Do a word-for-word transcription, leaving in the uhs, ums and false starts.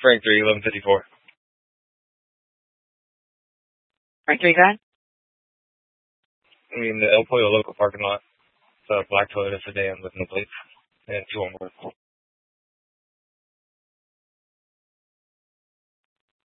Frank three, eleven fifty-four. Frank three, go ahead. I mean, the El Pollo Loco parking lot. It's a black Toyota sedan with no plates and two on board.